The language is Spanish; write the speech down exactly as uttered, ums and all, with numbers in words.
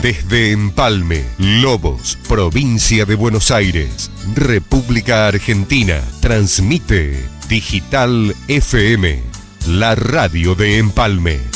Desde Empalme, Lobos, provincia de Buenos Aires, República Argentina, transmite Digital F M, la radio de Empalme.